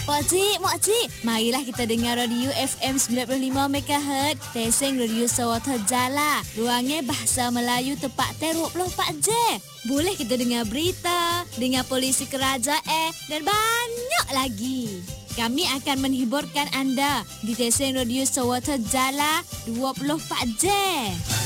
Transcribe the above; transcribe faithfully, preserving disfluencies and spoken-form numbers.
Pakcik, makcik, marilah kita dengar radio F M sembilan puluh lima megahertz. Stesen radio Sarawak Jala. Ruangnya bahasa Melayu tepat dua puluh empat jam. Boleh kita dengar berita, dengar polisi kerajaan dan banyak lagi. Kami akan menghiburkan anda di stesen radio Sarawak Jala dua puluh empat jam.